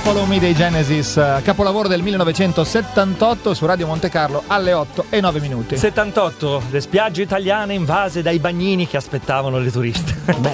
Follow Me dei Genesis, capolavoro del 1978 su Radio Monte Carlo alle 8:09. 78, le spiagge italiane invase dai bagnini che aspettavano le turiste.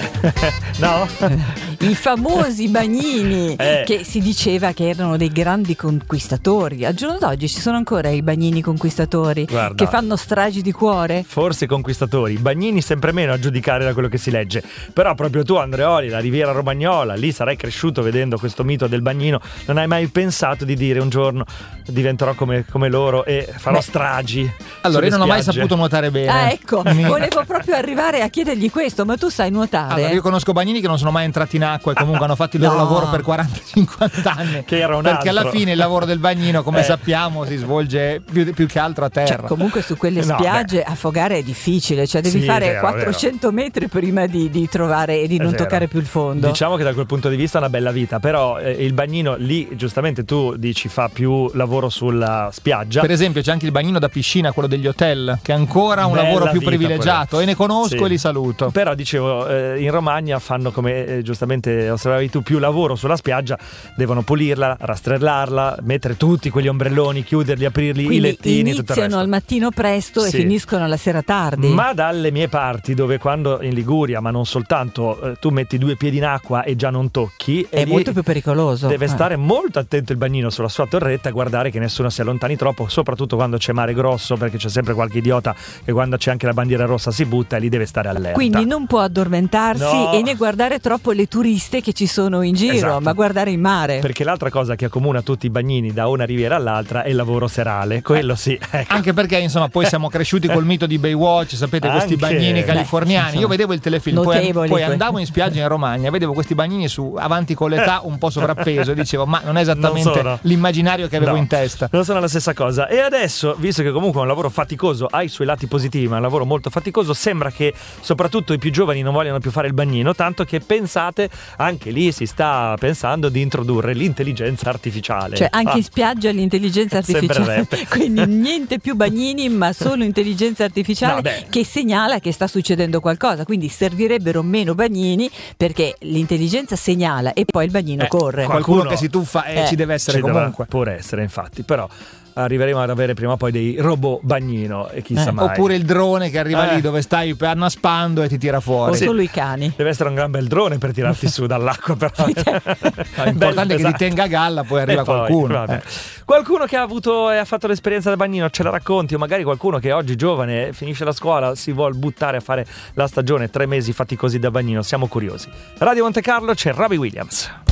No? I famosi bagnini che si diceva che erano dei grandi conquistatori. Al giorno d'oggi ci sono ancora i bagnini conquistatori. Guarda, che fanno stragi di cuore? Forse conquistatori, i bagnini sempre meno a giudicare da quello che si legge. Però proprio tu, Andreoli, la Riviera Romagnola, lì sarai cresciuto vedendo questo mito del bagnino, non hai mai pensato di dire un giorno diventerò come loro e farò stragi? Allora, io non ho mai spiagge. saputo nuotare bene. Ah, ecco, volevo proprio arrivare a chiedergli questo, ma tu sai nuotare? Allora, io conosco bagnini che non sono mai entrati in acqua e comunque hanno fatto il loro lavoro per 40-50 anni. Che era un perché altro. alla fine il lavoro del bagnino, come sappiamo, si svolge più che altro a terra. Cioè, comunque su quelle spiagge affogare è difficile, cioè devi fare vero, 400 metri prima di trovare e di non toccare più il fondo. Diciamo che da quel punto di vista è una bella vita, però il bagnino lì, giustamente tu dici, fa più lavoro sulla spiaggia. Per esempio c'è anche il bagnino da piscina, quello degli hotel, che è ancora un Bella lavoro più vita privilegiato, quello. e ne conosco e li saluto. Però dicevo, in Romagna fanno, come giustamente osservavi tu, più lavoro sulla spiaggia, devono pulirla, rastrellarla, mettere tutti quegli ombrelloni, chiuderli, aprirli, quindi i lettini, tutto il resto. iniziano al mattino presto e Sì. finiscono la sera tardi. Ma dalle mie parti, dove quando in Liguria, ma non soltanto, tu metti 2 piedi in acqua e già non tocchi, è e lì molto più pericoloso. deve stare molto attento il bagnino sulla sua torretta a guardare che nessuno si allontani troppo, soprattutto quando c'è mare grosso, perché c'è sempre qualche idiota che quando c'è anche la bandiera rossa si butta e lì deve stare allerta. Quindi non può addormentarsi e né guardare troppo le turiste che ci sono in giro, Esatto. ma guardare il mare. Perché l'altra cosa che accomuna tutti i bagnini da una riviera all'altra è il lavoro serale, quello sì. Anche perché insomma poi siamo cresciuti col mito di Baywatch, sapete, questi Anche. bagnini californiani. Io vedevo il telefilm, poi andavo in spiaggia in Romagna, vedevo questi bagnini su avanti con l'età, un po' sovrappeso, e dicevo ma non è esattamente l'immaginario che avevo in testa. Non sono la stessa cosa. E adesso, visto che comunque è un lavoro faticoso, ha i suoi lati positivi, ma è un lavoro molto faticoso, sembra che soprattutto i più giovani non vogliano più fare il bagnino, tanto che pensate, anche lì si sta pensando di introdurre l'intelligenza artificiale. Cioè anche in spiaggia l'intelligenza artificiale. Quindi niente più bagnini, ma solo intelligenza artificiale che segnala che sta succedendo qualcosa. Quindi servirebbero meno bagnini, perché l'intelligenza segnala e poi il bagnino corre. Qualcuno che si tuffa e ci deve essere comunque. Può essere, infatti, però arriveremo ad avere prima o poi dei robot bagnino e chissà mai. Oppure il drone che arriva lì dove stai annaspando e ti tira fuori. O solo i cani. Deve essere un gran bel drone per tirarti su dall'acqua, però. L'importante è che ti tenga a galla, poi arriva qualcuno. Qualcuno che ha avuto e ha fatto l'esperienza del bagnino, ce la racconti? O magari qualcuno che oggi giovane, finisce la scuola, si vuol buttare a fare la stagione, 3 mesi faticosi da bagnino. Siamo curiosi. Radio Monte Carlo, c'è Robbie Williams.